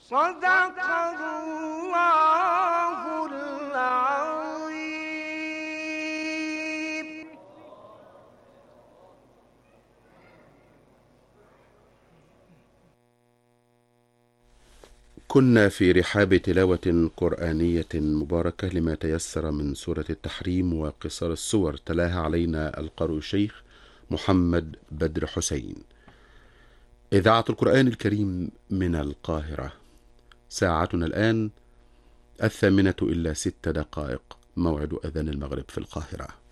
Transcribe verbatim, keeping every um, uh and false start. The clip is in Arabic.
صدق الله العظيم. كنا في رحاب تلاوة قرآنية مباركة لما تيسر من سورة التحريم وقصار السور، تلاها علينا القارئ الشيخ محمد بدر حسين. إذاعة القرآن الكريم من القاهرة. ساعتنا الآن الثامنة إلا ست دقائق، موعد أذان المغرب في القاهرة.